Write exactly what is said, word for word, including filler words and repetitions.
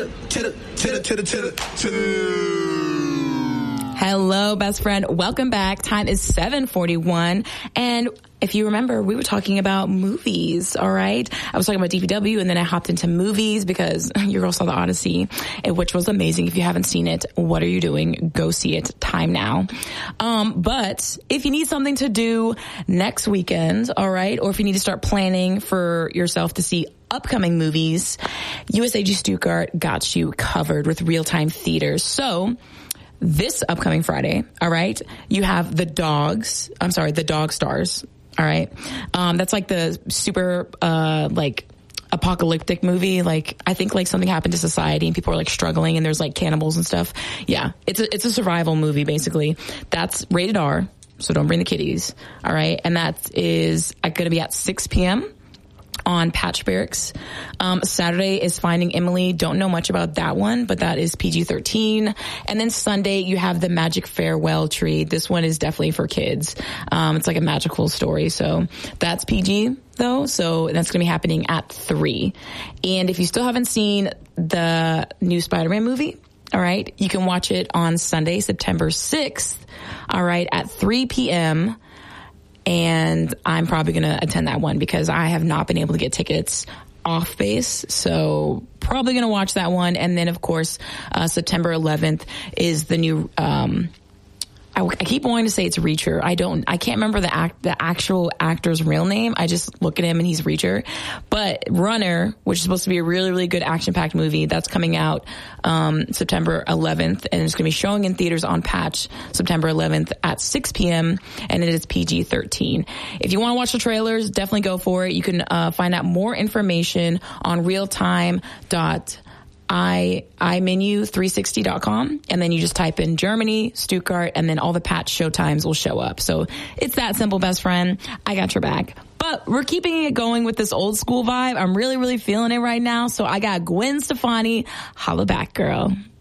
chitter, chitter, chitter, chitter, chitter. Hello, best friend. Welcome back. Time is seven forty-one. And if you remember, we were talking about movies, all right? I was talking about D V W, and then I hopped into movies because your girl saw The Odyssey, which was amazing. If you haven't seen it, what are you doing? Go see it. Time now. Um, but if you need something to do next weekend, all right, or if you need to start planning for yourself to see upcoming movies, U S A G Stuttgart got you covered with real-time theaters. So this upcoming Friday, all right, you have The Dogs. I'm sorry, The Dog Stars. All right. Um, that's like the super, uh, like apocalyptic movie. Like, I think like something happened to society and people are like struggling and there's like cannibals and stuff. Yeah. It's a, it's a survival movie, basically. That's rated R. So don't bring the kiddies. All right. And that is going to be at six p.m. on Patch Barracks. Um, Saturday is Finding Emily. Don't know much about that one, but that is P G thirteen. And then Sunday, you have The Magic Farewell Tree. This one is definitely for kids. Um, it's like a magical story. So that's P G though. So that's going to be happening at three. And if you still haven't seen the new Spider-Man movie, all right, you can watch it on Sunday, September sixth, all right, at three p.m. And I'm probably going to attend that one because I have not been able to get tickets off base. So probably going to watch that one. And then, of course, uh, September eleventh is the new, um, I, I keep wanting to say it's Reacher. I don't, I can't remember the act, the actual actor's real name. I just look at him and he's Reacher. But Runner, which is supposed to be a really, really good action-packed movie, that's coming out, um, September eleventh, and it's going to be showing in theaters on Patch September eleventh at six p.m. and it is P G thirteen. If you want to watch the trailers, definitely go for it. You can, uh, find out more information on realtime dot I, imenu three sixty dot com, and then you just type in Germany, Stuttgart, and then all the Patch showtimes will show up. So it's that simple, best friend. I got your back. But we're keeping it going with this old school vibe. I'm really, really feeling it right now. So I got Gwen Stefani. Holla back, girl.